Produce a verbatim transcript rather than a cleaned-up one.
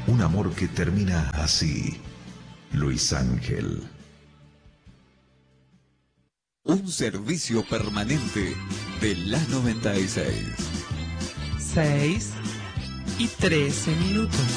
Un amor que termina así. Luis Ángel. Un servicio permanente de la noventa y seis. seis y trece minutos.